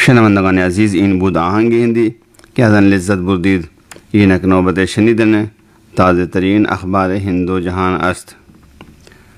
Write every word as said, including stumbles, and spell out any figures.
शनमंदगान अजीज़ इन बुद आहंगी हिंदी के हज़न लिज़्ज़त बुर्दीद इनक नौबत शनीदन ताज़ा तरीन अखबार हिंदो जहान अस्त।